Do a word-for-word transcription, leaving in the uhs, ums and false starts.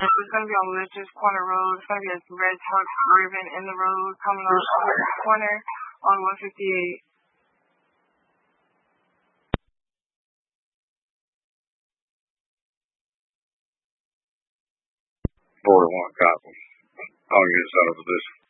It's going to be on Lich's Corner Road. It's going to be a red tuck ribbon in the road coming up the corner on one fifty-eight. forty-one copy. I'll get this out of the position.